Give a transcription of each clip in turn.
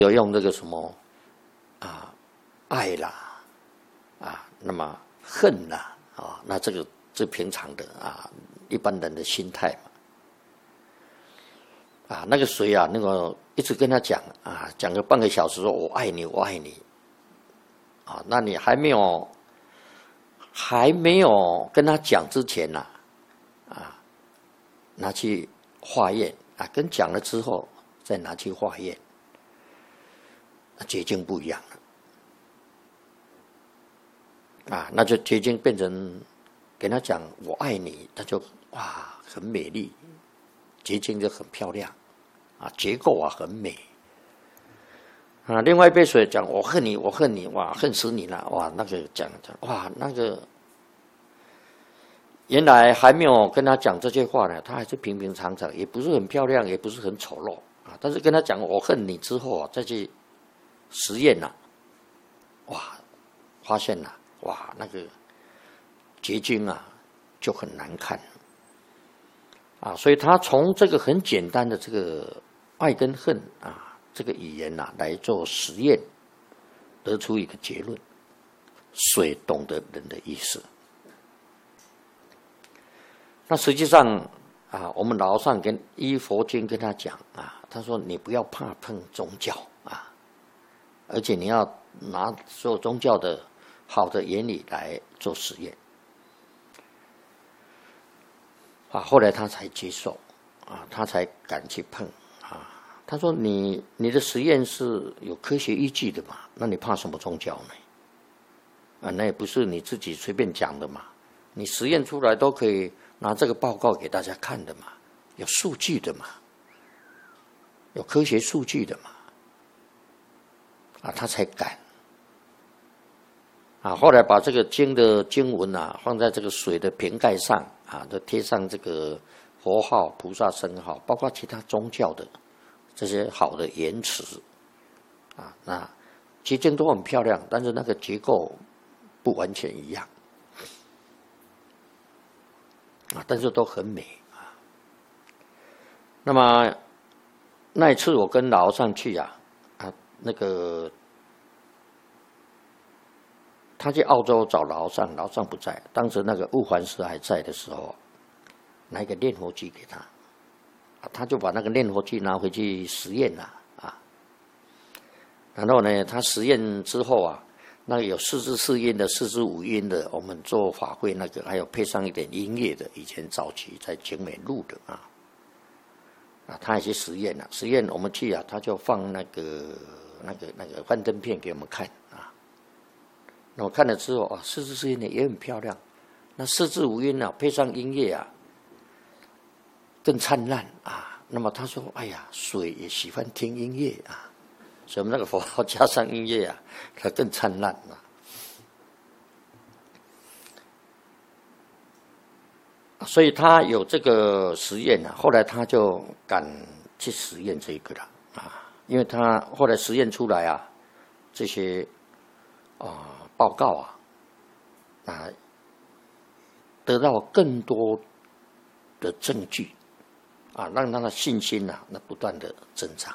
有用这个什么爱啦那么恨啦那这个是平常的一般人的心态嘛那个谁那个一直跟他讲讲个半个小时说我爱你我爱你那你还没有跟他讲之前拿去化验跟讲了之后再拿去化验，结晶不一样了那就结晶变成跟他讲我爱你，他就很美丽，结晶就很漂亮结构很美另外一杯水讲我恨你我恨你恨死你了那个讲那个原来还没有跟他讲这些话呢，他还是平平常常，也不是很漂亮，也不是很丑陋但是跟他讲我恨你之后再去实验发现那个结晶就很难看所以他从这个很简单的这个爱跟恨这个语言来做实验，得出一个结论：水懂得人的意思。那实际上我们老上跟依佛经跟他讲他说你不要怕碰宗教而且你要拿所有宗教的好的原理来做实验后来他才接受他才敢去碰他说你的实验是有科学依据的嘛，那你怕什么宗教呢那也不是你自己随便讲的嘛，你实验出来都可以拿这个报告给大家看的嘛，有数据的嘛，有科学数据的嘛他才敢后来把这个经的经文放在这个水的瓶盖上都贴上这个佛号、菩萨圣号，包括其他宗教的这些好的言辞那结晶都很漂亮，但是那个结构不完全一样但是都很美那么那一次我跟老和尚去那个他去澳洲找老和尚，老和尚不在，当时那个悟还师还在的时候，拿一个念佛机给他他就把那个念佛机拿回去实验然后呢他实验之后那个有四字四音的、四字五音的，我们做法会那个，还有配上一点音乐的，以前早期在景美录的他也去实验实验我们去他就放那个幻灯片给我们看那我看了之后四字四音的也很漂亮，那四字五音配上音乐更灿烂那么他说哎呀，水也喜欢听音乐所以我们那个佛号加上音乐它更灿烂所以他有这个实验后来他就敢去实验这个了因为他后来实验出来这些报告得到更多的证据让他的信心那不断的增长。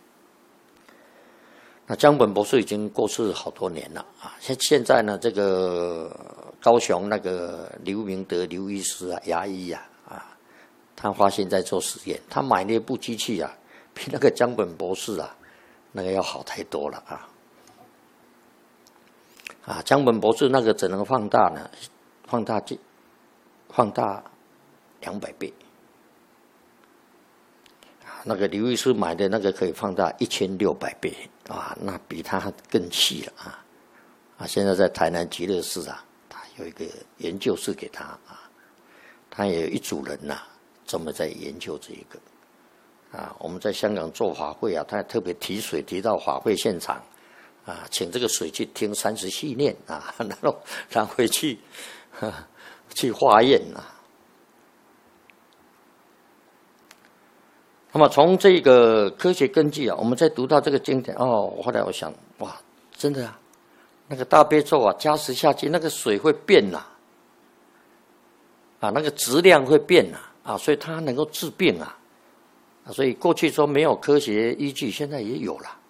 那江本博士已经过世好多年了现在呢，这个高雄那个刘明德刘医师牙医他发现在做实验，他买了一部机器比那个江本博士那个要好太多了江本博士那个只能放大200倍那个刘医师买的那个可以放大1600倍那比他更细了现在在台南极乐寺他有一个研究室给他他也有一组人专门在研究这一个我们在香港做法会他还特别提水提到法会现场请这个水去听30系念然后让回去去化验那么从这个科学根据我们再读到这个经典后来我想哇，真的那个大悲咒加持下去，那个水会变那个质量会变所以它能够治病所以过去说没有科学依据，现在也有了